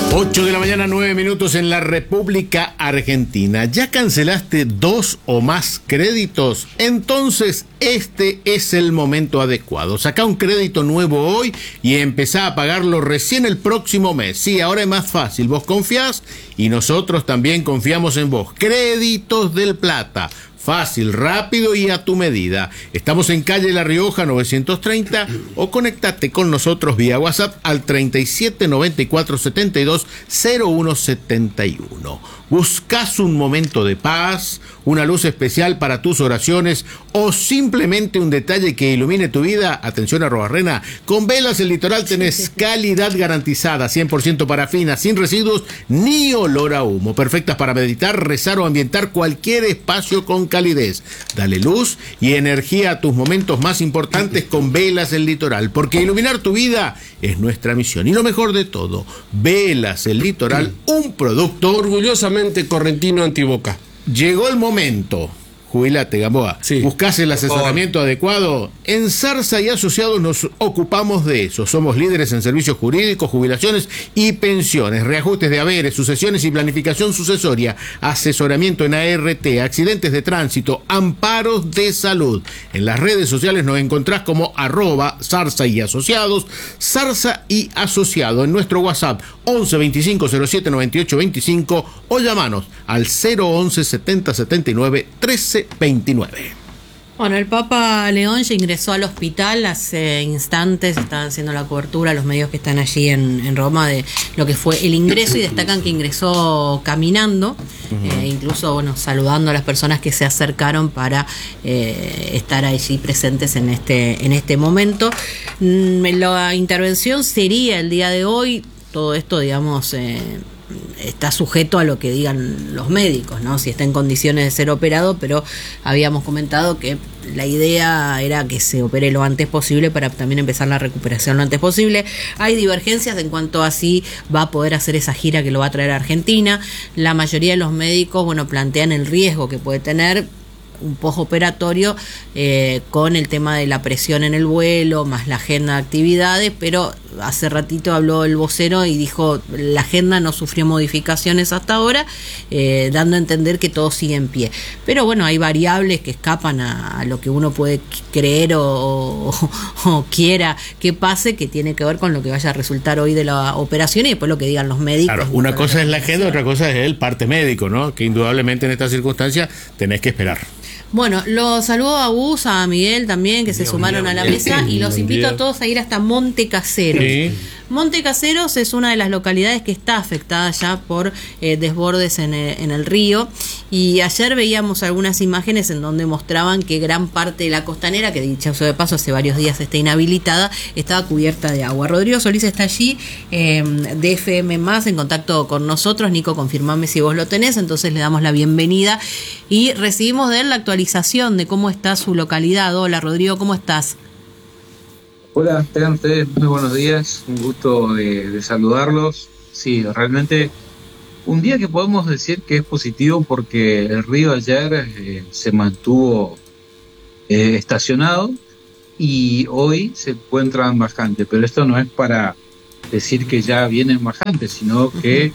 8 de la mañana, 9 minutos en la República Argentina. ¿Ya cancelaste 2 o más créditos? Entonces este es el momento adecuado. Sacá un crédito nuevo hoy y empezá a pagarlo recién el próximo mes. Sí, ahora es más fácil. Vos confiás y nosotros también confiamos en vos. Créditos del Plata. Fácil, rápido y a tu medida. Estamos en calle La Rioja 930 o conectate con nosotros vía WhatsApp al 37 94 72 01 71. ¿Buscas un momento de paz, una luz especial para tus oraciones o simplemente un detalle que ilumine tu vida? Atención a Robarrena, con Velas El Litoral tenés calidad garantizada, 100% parafina, sin residuos ni olor a humo, perfectas para meditar, rezar o ambientar cualquier espacio con calidez. Dale luz y energía a tus momentos más importantes con Velas El Litoral, porque iluminar tu vida es nuestra misión. Y lo mejor de todo, Velas El Litoral, un producto orgullosamente correntino antiboca. Llegó el momento. Jubilate, Gamboa. Sí. ¿Buscás el asesoramiento adecuado? En Zarza y Asociados nos ocupamos de eso. Somos líderes en servicios jurídicos, jubilaciones y pensiones, reajustes de haberes, sucesiones y planificación sucesoria, asesoramiento en ART, accidentes de tránsito, amparos de salud. En las redes sociales nos encontrás como @Zarza y Asociados, Zarza y Asociado. En nuestro WhatsApp 11 25 07 98 25 o llamanos al 011 70 79 13 29. Bueno, el Papa León ya ingresó al hospital hace instantes, están haciendo la cobertura los medios que están allí en Roma de lo que fue el ingreso y destacan que ingresó caminando, incluso bueno, saludando a las personas que se acercaron para estar allí presentes en este momento. La intervención sería el día de hoy, todo esto digamos está sujeto a lo que digan los médicos, ¿no? Si está en condiciones de ser operado, pero habíamos comentado que la idea era que se opere lo antes posible para también empezar la recuperación lo antes posible. Hay divergencias en cuanto a si va a poder hacer esa gira que lo va a traer a Argentina. La mayoría de los médicos, bueno, plantean el riesgo que puede tener un postoperatorio con el tema de la presión en el vuelo, más la agenda de actividades, pero hace ratito habló el vocero y dijo la agenda no sufrió modificaciones hasta ahora, dando a entender que todo sigue en pie. Pero bueno, hay variables que escapan a lo que uno puede creer o quiera que pase, que tiene que ver con lo que vaya a resultar hoy de la operación y después lo que digan los médicos. Claro, una cosa es la agenda, otra cosa es el parte médico, ¿no? Que indudablemente en estas circunstancias tenés que esperar. Bueno, los saludo a Gus, a Miguel también, que se sumaron a la mesa, y los invito a todos a ir hasta Monte Caseros. Sí. Monte Caseros es una de las localidades que está afectada ya por desbordes en el río, y ayer veíamos algunas imágenes en donde mostraban que gran parte de la costanera, que dicho sea de paso hace varios días está inhabilitada, estaba cubierta de agua. Rodrigo Solís está allí, de FM+, en contacto con nosotros. Nico, confirmame si vos lo tenés, entonces le damos la bienvenida y recibimos de él la actualización de cómo está su localidad. Hola Rodrigo, ¿cómo estás? Hola, tengan ustedes muy buenos días, un gusto de saludarlos. Sí, realmente un día que podemos decir que es positivo porque el río ayer se mantuvo estacionado y hoy se encuentran bajantes, pero esto no es para decir que ya vienen bajantes, sino que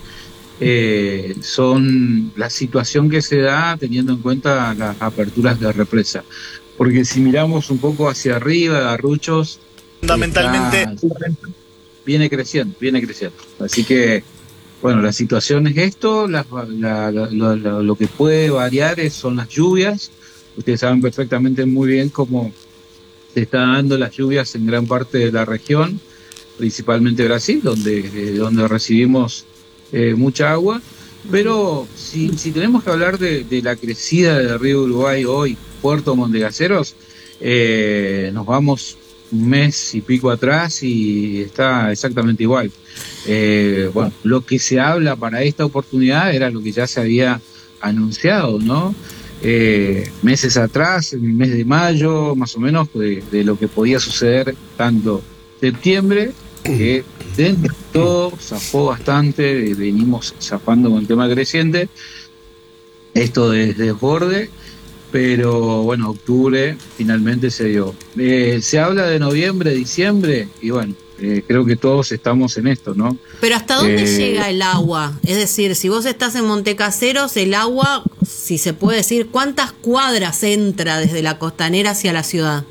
son la situación que se da teniendo en cuenta las aperturas de represa. Porque si miramos un poco hacia arriba, Arruchos, fundamentalmente viene creciendo. Así que, bueno, la situación es esto, lo que puede variar son las lluvias. Ustedes saben perfectamente muy bien cómo se están dando las lluvias en gran parte de la región, principalmente Brasil, donde recibimos mucha agua. Pero si tenemos que hablar de la crecida del río Uruguay hoy, Puerto Monte Caseros, nos vamos un mes y pico atrás y está exactamente igual. Bueno, lo que se habla para esta oportunidad era lo que ya se había anunciado, ¿no? Meses atrás, en el mes de mayo, más o menos, de lo que podía suceder tanto septiembre, que dentro de todo zafó bastante, venimos zafando con el tema creciente, esto de desborde, pero bueno, octubre finalmente se dio. Se habla de noviembre, diciembre, y bueno, creo que todos estamos en esto, ¿no? Pero ¿hasta dónde llega el agua? Es decir, si vos estás en Montecaseros, el agua, si se puede decir, ¿cuántas cuadras entra desde la costanera hacia la ciudad?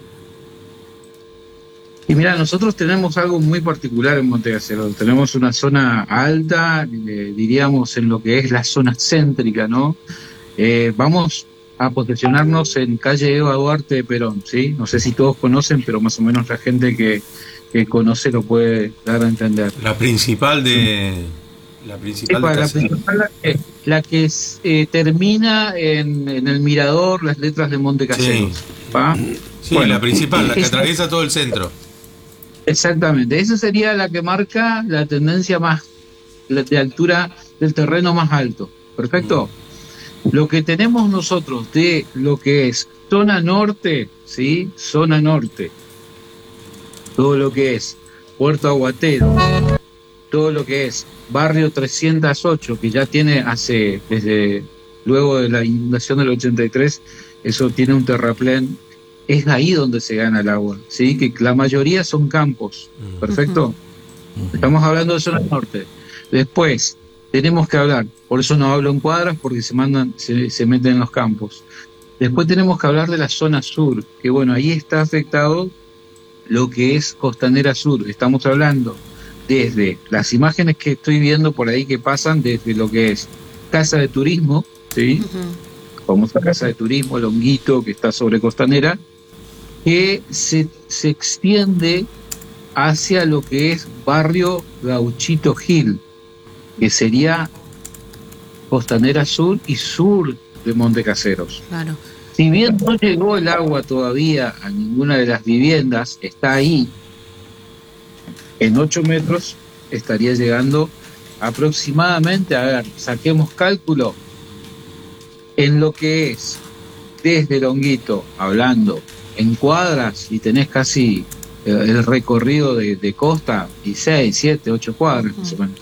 Y mira, nosotros tenemos algo muy particular en Montecaseros. Tenemos una zona alta, diríamos en lo que es la zona céntrica, ¿no? Vamos a posicionarnos en calle Eva Duarte de Perón, ¿sí? No sé si todos conocen, pero más o menos la gente que conoce lo puede dar a entender. La principal de... La principal, la que termina en el mirador, las letras de Montecaseros. Sí, sí, bueno, la principal, la que atraviesa todo el centro. Exactamente, esa sería la que marca la tendencia más de altura del terreno más alto. ¿Perfecto? Lo que tenemos nosotros de lo que es zona norte, ¿sí? Zona norte. Todo lo que es Puerto Aguatero, todo lo que es Barrio 308, que ya tiene desde luego de la inundación del 83, eso tiene un terraplén, es ahí donde se gana el agua, ¿sí? Que la mayoría son campos, ¿perfecto? Estamos hablando de zona norte. Después, tenemos que hablar, por eso no hablo en cuadras, porque se meten en los campos. Después tenemos que hablar de la zona sur, que bueno, ahí está afectado lo que es Costanera Sur. Estamos hablando desde las imágenes que estoy viendo por ahí que pasan, desde lo que es Casa de Turismo, ¿sí? Famosa Casa de Turismo, Longuito, que está sobre Costanera, que se extiende hacia lo que es Barrio Gauchito Gil, que sería Costanera Sur y sur de Montecaseros. Claro. Si bien no llegó el agua todavía a ninguna de las viviendas, está ahí. En 8 metros estaría llegando aproximadamente, a ver, saquemos cálculo, en lo que es desde Longuito, hablando en cuadras, y tenés casi el recorrido de costa, y 6, 7, 8 cuadras más o menos.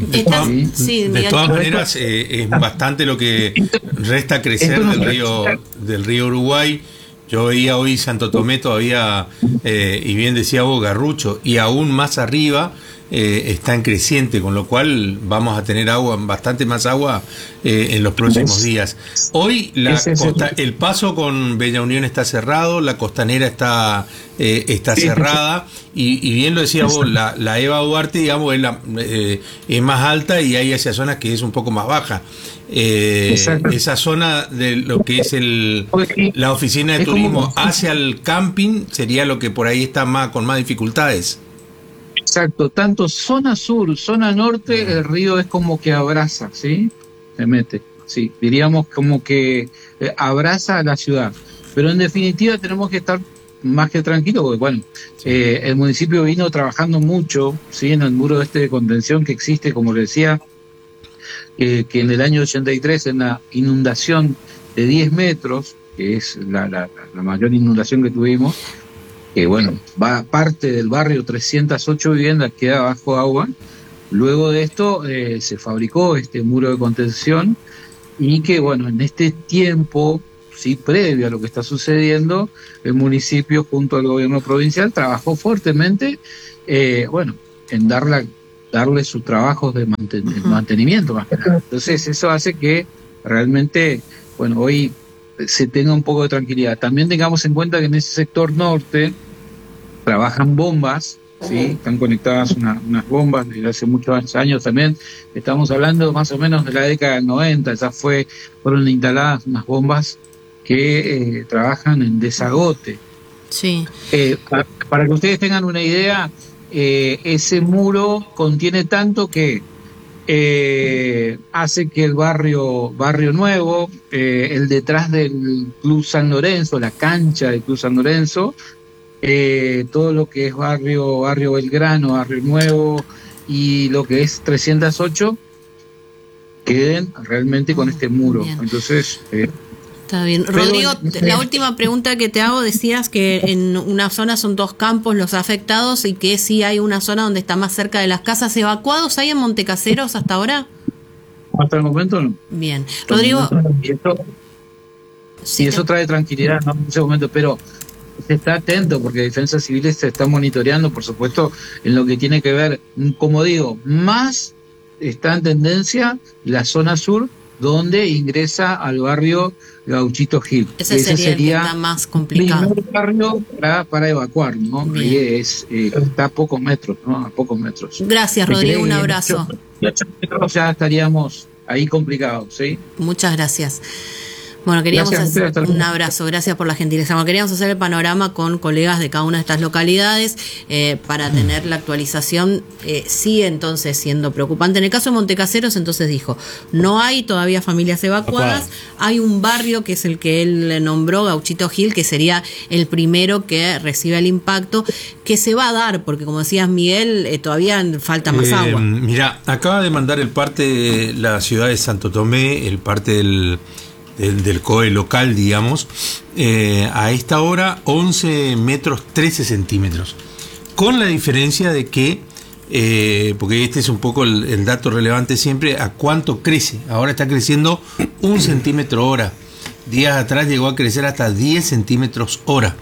De todas maneras, es bastante lo que resta crecer del río Uruguay. Yo veía hoy Santo Tomé todavía, y bien decía vos, Garrucho, y aún más arriba está en creciente, con lo cual vamos a tener bastante más agua en los próximos días. Hoy el paso con Bella Unión está cerrado, la costanera está cerrada, y bien lo decía vos, la Eva Duarte, digamos, es más alta y hay hacia zonas que es un poco más baja. Esa zona de lo que es la oficina de turismo hacia el camping sería lo que por ahí está con más dificultades. Exacto, tanto zona sur, zona norte, el río es como que abraza, ¿sí? Se mete, sí, diríamos como que abraza a la ciudad. Pero en definitiva tenemos que estar más que tranquilos, porque bueno, el municipio vino trabajando mucho, ¿sí? En el muro de contención que existe, como le decía, que en el año 83, en la inundación de 10 metros, que es la mayor inundación que tuvimos, que bueno, parte del barrio 308 viviendas queda bajo agua. Luego de esto se fabricó este muro de contención, y que bueno, en este tiempo, sí, previo a lo que está sucediendo, el municipio junto al gobierno provincial trabajó fuertemente, en darle sus trabajos de mantenimiento más que nada. Entonces eso hace que realmente, bueno, hoy se tenga un poco de tranquilidad. También tengamos en cuenta que en ese sector norte trabajan bombas, ¿sí? Están conectadas unas bombas desde hace muchos años también. Estamos hablando más o menos de la década del 90, ya fueron instaladas unas bombas que trabajan en desagote. Sí. Para que ustedes tengan una idea, ese muro contiene tanto que hace que el barrio Nuevo, el detrás del Club San Lorenzo, la cancha del Club San Lorenzo, todo lo que es barrio Belgrano, Barrio Nuevo y lo que es 308 queden realmente con este muro. Bien. Entonces está bien. Rodrigo, la última pregunta que te hago, decías que en una zona son 2 campos los afectados y que sí hay una zona donde está más cerca de las casas. ¿Evacuados hay en Montecaseros hasta ahora? Hasta el momento no. Bien. Rodrigo, Sí, y eso trae tranquilidad, ¿no? En ese momento, pero se está atento porque Defensa Civil se está monitoreando, por supuesto, en lo que tiene que ver, como digo, más está en tendencia la zona sur, donde ingresa al barrio Gauchito Gil. Ese sería el más complicado. El primer barrio para evacuar, ¿no? Y está a pocos metros, ¿no? A pocos metros. Gracias, Rodrigo, un abrazo. 8 metros ya estaríamos ahí complicados, ¿sí? Muchas gracias. Bueno, queríamos hacer un abrazo, gracias por la gentileza. Bueno, queríamos hacer el panorama con colegas de cada una de estas localidades para tener la actualización. Sigue entonces siendo preocupante. En el caso de Montecaseros, entonces dijo, no hay todavía familias evacuadas, hay un barrio que es el que él nombró, Gauchito Gil, que sería el primero que recibe el impacto, que se va a dar, porque como decías Miguel, todavía falta más agua. Mira, acaba de mandar el parte de la ciudad de Santo Tomé, el parte del COE local, digamos, a esta hora 11 metros 13 centímetros, con la diferencia de que, porque este es un poco el dato relevante siempre, a cuánto crece. Ahora está creciendo 1 centímetro hora, días atrás llegó a crecer hasta 10 centímetros hora,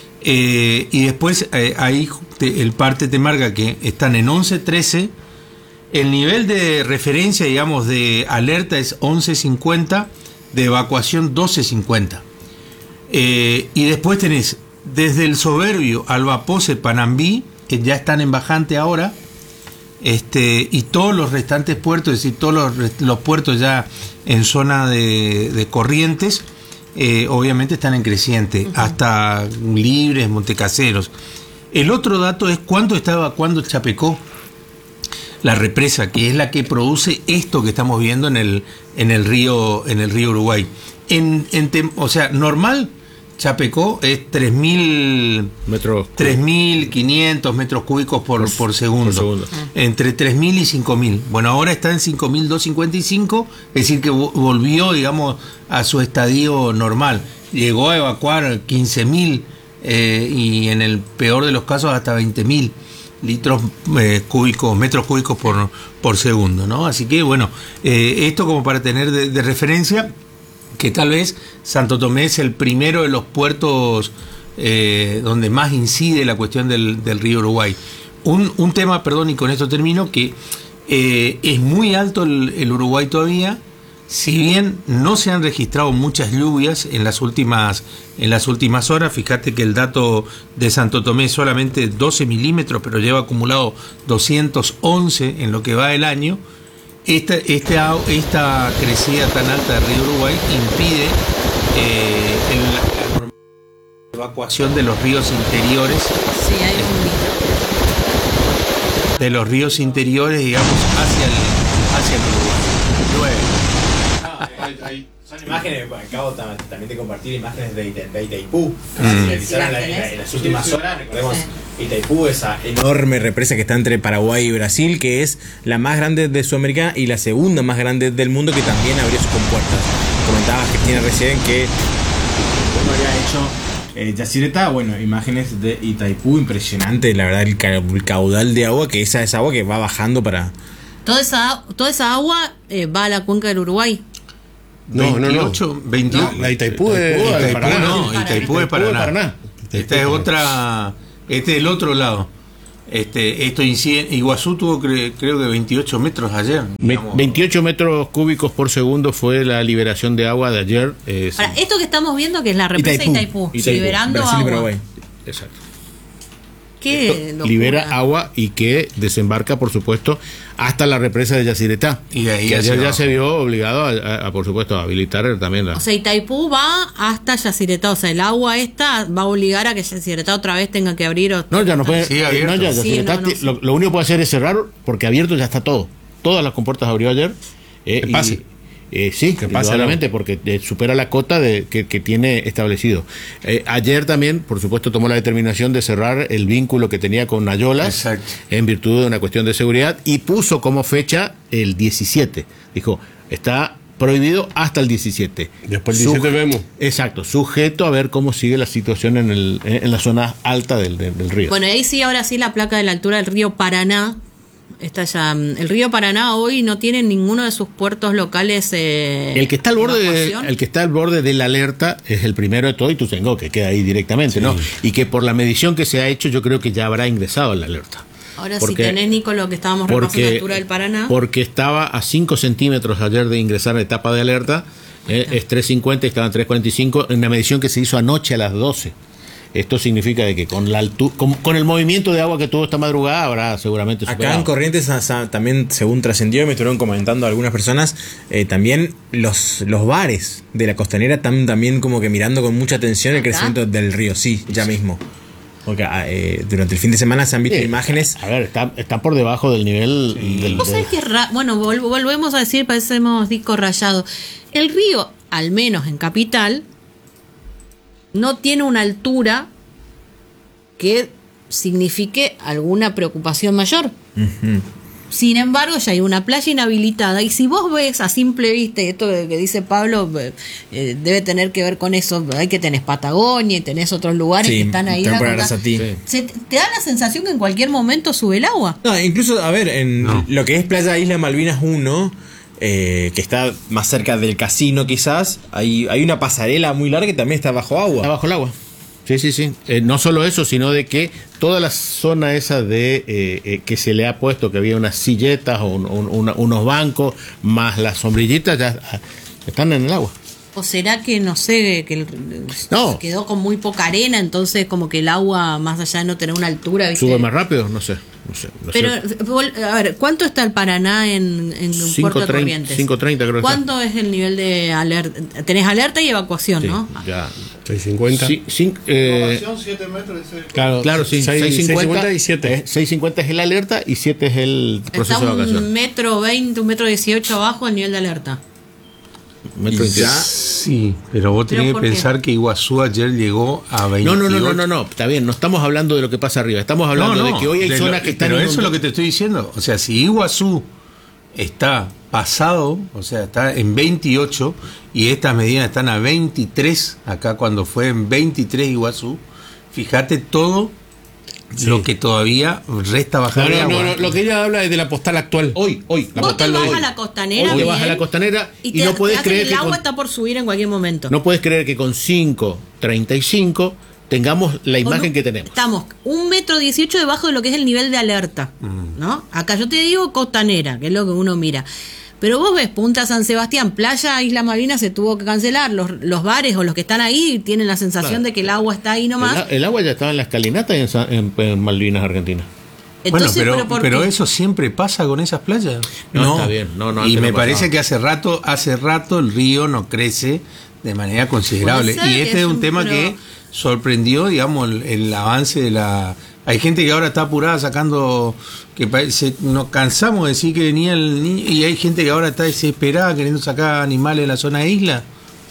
y después ahí el parte te marca que están en 11-13, el nivel de referencia, digamos, de alerta es 11-50, de evacuación 12.50, y después tenés desde el Soberbio, Albapoce, Panambí, que ya están en bajante ahora, y todos los restantes puertos, es decir, todos los puertos ya en zona de Corrientes, obviamente están en creciente, hasta Libres, Montecaseros. El otro dato es cuánto está evacuando Chapecó, la represa, que es la que produce esto que estamos viendo en el río Uruguay. O sea, normal, Chapecó es 3.500 metros cúbicos por segundo. Entre 3.000 y 5.000. Bueno, ahora está en 5.255, es decir, que volvió, digamos, a su estadio normal. Llegó a evacuar 15.000 y en el peor de los casos hasta 20.000 litros cúbicos, metros cúbicos por segundo, ¿no? Así que bueno, esto como para tener de referencia que tal vez Santo Tomé es el primero de los puertos donde más incide la cuestión del río Uruguay. Un tema, perdón, y con esto termino, que es muy alto el Uruguay todavía, si bien no se han registrado muchas lluvias en las últimas horas. Fíjate que el dato de Santo Tomé es solamente 12 milímetros, pero lleva acumulado 211 en lo que va del año. Esta crecida tan alta del río Uruguay impide la evacuación de los ríos interiores. Sí, hay de los ríos interiores, digamos, hacia el Uruguay. Son imágenes, acabo también de compartir imágenes de Itaipú, que se realizaron en las últimas horas. Recordemos, Itaipú, esa enorme represa que está entre Paraguay y Brasil, que es la más grande de Sudamérica y la segunda más grande del mundo, que también abrió sus compuertas. Comentabas, Cristina, recién que uno había hecho Yacyretá, bueno, imágenes de Itaipú, impresionante, la verdad, el caudal de agua, que esa es agua que va bajando para... Toda esa agua va a la cuenca del Uruguay. No. La Itaipú es Paraná. No, Itaipú es Paraná. Esta es otra, este es el otro lado. Esto incide, Iguazú tuvo creo que 28 metros ayer. 28 metros cúbicos por segundo fue la liberación de agua de ayer. Ahora, esto que estamos viendo, que es la represa Itaipú, liberando Brasil agua. Y Paraguay. Exacto. Qué locura. Libera agua y que desembarca, por supuesto, hasta la represa de Yacyretá. Y de ahí que ayer ya se vio obligado a, por supuesto, a habilitar también O sea, Itaipú va hasta Yacyretá. O sea, el agua esta va a obligar a que Yacyretá otra vez tenga que abrir. No, ya no puede. Sí, abierto. No, ya, Yacyretá, lo único que puede hacer es cerrar, porque abierto ya está todo. Todas las compuertas abrió ayer. Sí, indudablemente, porque supera la cota que tiene establecido. Ayer también, por supuesto, tomó la determinación de cerrar el vínculo que tenía con Nayolas. Exacto. En virtud de una cuestión de seguridad, y puso como fecha el 17. Dijo, está prohibido hasta el 17. Después el 17 vemos. Exacto, sujeto a ver cómo sigue la situación en la zona alta del río. Bueno, ahí sí, ahora sí la placa de la altura del río Paraná Está ya. El río Paraná hoy no tiene ninguno de sus puertos locales. El que está al borde de la alerta es el primero de todo, Ituzaingó, que queda ahí directamente, ¿no? Y que por la medición que se ha hecho, yo creo que ya habrá ingresado a la alerta. Ahora, si tenés, Nico, lo que estábamos repasando, la altura del Paraná. Porque estaba a 5 centímetros ayer de ingresar a la etapa de alerta, es 3.50 y estaba en 3.45, en una medición que se hizo anoche a las 12. Esto significa de que con la altura, con el movimiento de agua que tuvo esta madrugada habrá seguramente superado. Acá en Corrientes también, según trascendió, me estuvieron comentando algunas personas, también los bares de la costanera están también como que mirando con mucha atención el crecimiento del río, sí, ya mismo. Porque durante el fin de semana se han visto imágenes. A ver, está por debajo del nivel del... ¿Vos sabés que bueno, volvemos a decir, parecemos disco rayado. El río, al menos en Capital, no tiene una altura que signifique alguna preocupación mayor. Uh-huh. Sin embargo, ya hay una playa inhabilitada, y si vos ves a simple vista, y esto que dice Pablo debe tener que ver con eso, hay que tenés Patagonia y tenés otros lugares que están ahí. Te da la sensación que en cualquier momento sube el agua. No, incluso, a ver, lo que es Playa Isla Malvinas 1, que está más cerca del casino quizás, hay una pasarela muy larga que también está bajo agua. Está bajo el agua. Sí. No solo eso, sino de que toda la zona esa de que se le ha puesto, que había unas silletas o unos bancos, más las sombrillitas, ya están en el agua. ¿O será que, no sé, que quedó con muy poca arena, entonces como que el agua, más allá de no tener una altura, ¿viste? ¿Sube más rápido? No sé. Pero, a ver, ¿cuánto está el Paraná en Puerto Corrientes? 5.30 creo que ¿Cuánto es el nivel de alerta? Tenés alerta y evacuación, ¿no? Ya. 6.50. Sí, evacuación 7 metros. Claro, sí. 6.50 y 7. 6.50 es el alerta y 7 es el proceso de evacuación. Está 1,20 m, 1,18 m abajo el nivel de alerta. Sí, pero vos tenés que pensar que Iguazú ayer llegó a 28. No, está bien, no estamos hablando de lo que pasa arriba, estamos hablando de que hoy hay zonas que están... Pero eso es lo que te estoy diciendo, o sea, si Iguazú está pasado, o sea, está en 28 y estas medidas están a 23, acá cuando fue en 23 Iguazú, fíjate todo lo que todavía resta bajar de agua. No, lo que ella habla es de la postal actual. Hoy. La vos postal te vas a la costanera. Hoy te vas a la costanera y no puedes creer que... El agua está por subir en cualquier momento. No puedes creer que con 5.35 tengamos la imagen que tenemos. Estamos 1,18 m debajo de lo que es el nivel de alerta, ¿no? Acá yo te digo costanera, que es lo que uno mira. Pero vos ves Punta San Sebastián, Playa Isla Malvinas se tuvo que cancelar. Los bares o los que están ahí tienen la sensación de que el agua está ahí nomás. El agua ya estaba en la escalinata en Malvinas, Argentina. Entonces, bueno, pero eso siempre pasa con esas playas. No, está bien. No, y me parece que hace rato el río no crece de manera considerable. Y este es un tema que sorprendió, digamos, el avance de la... Hay gente que ahora está apurada sacando, que nos cansamos de decir que venía el niño, y hay gente que ahora está desesperada queriendo sacar animales de la zona de isla.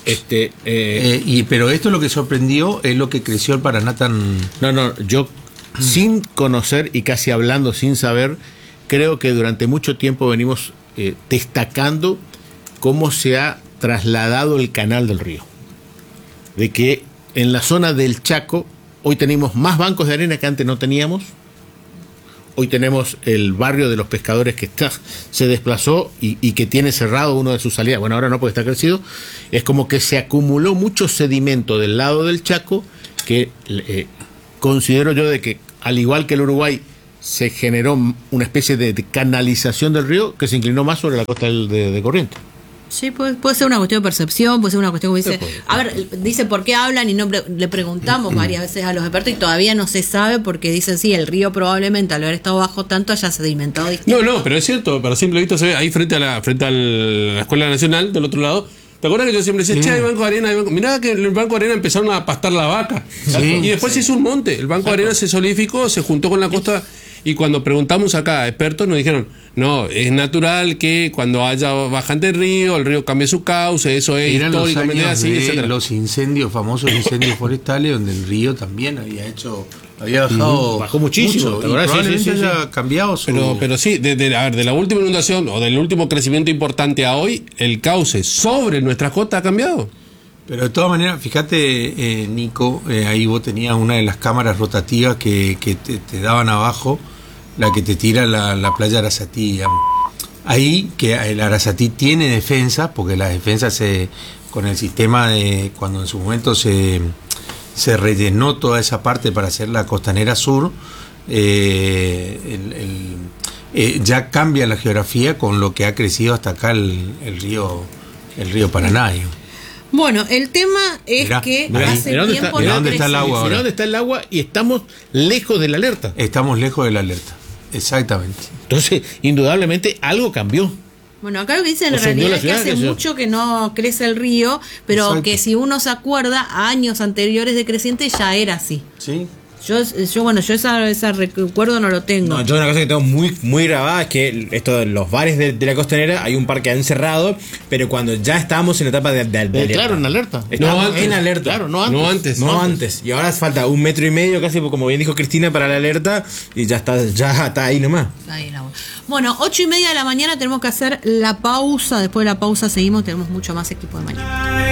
Pero esto lo que sorprendió es lo que creció el Paraná tan... Yo sin conocer y casi hablando sin saber, creo que durante mucho tiempo venimos destacando cómo se ha trasladado el canal del río. De que en la zona del Chaco hoy tenemos más bancos de arena que antes no teníamos. Hoy tenemos el barrio de los pescadores que se desplazó y que tiene cerrado uno de sus salidas. Bueno, ahora no porque está crecido. Es como que se acumuló mucho sedimento del lado del Chaco que considero yo de que, al igual que el Uruguay, se generó una especie de canalización del río que se inclinó más sobre la costa de Corrientes. Sí, puede ser una cuestión de percepción, puede ser una cuestión como dice... A ver, dice por qué hablan y no le preguntamos varias veces a los expertos y todavía no se sabe porque dicen sí, el río probablemente al haber estado bajo tanto haya sedimentado distinto. No, pero es cierto, para simple vista se ve ahí frente a la Escuela Nacional del otro lado. ¿Te acuerdas que yo siempre decía, che, hay banco de arena, mirá que en el banco de arena empezaron a pastar la vaca? Y después se hizo un monte, el banco de arena se solidificó, se juntó con la costa... Y cuando preguntamos acá a expertos nos dijeron, no, es natural que cuando haya bajante el río cambie su cauce, eso es históricamente así, etcétera. Los famosos incendios forestales, donde el río también había bajado, bajó muchísimo, mucho, y probablemente haya cambiado su... Pero sí, de la última inundación o del último crecimiento importante a hoy, el cauce sobre nuestra costa ha cambiado. Pero de todas maneras, fíjate, Nico, ahí vos tenías una de las cámaras rotativas que te daban abajo la que te tira la playa Arasatí, digamos. Ahí que el Arasatí tiene defensa, porque las defensas con el sistema de cuando en su momento se rellenó toda esa parte para hacer la costanera sur, ya cambia la geografía con lo que ha crecido hasta acá el río Paraná. Bueno, el tema es que hace tiempo no ¿dónde está el agua ahora? ¿Dónde está el agua? Y estamos lejos de la alerta. Estamos lejos de la alerta, exactamente. Entonces, indudablemente algo cambió. Bueno, acá lo que dicen en realidad es que hace mucho que no crece el río, pero exacto, que si uno se acuerda, años anteriores de creciente ya era así. Sí. Yo ese recuerdo no lo tengo. No, yo una cosa que tengo muy, muy grabada es que esto de los bares de la costanera, hay un par que han cerrado, pero cuando ya estábamos en la etapa de alerta. Claro, en alerta. Estábamos en alerta. Claro, no antes. Y ahora falta 1,5 metros casi, como bien dijo Cristina, para la alerta, y ya está ahí nomás. Ahí la... Bueno, 8:30 de la mañana tenemos que hacer la pausa. Después de la pausa seguimos, tenemos mucho más equipo de mañana.